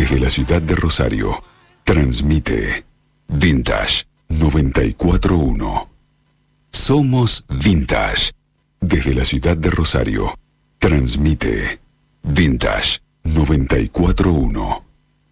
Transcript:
Desde la ciudad de Rosario, transmite Vintage 94.1. Somos Vintage. Desde la ciudad de Rosario, transmite Vintage 94.1.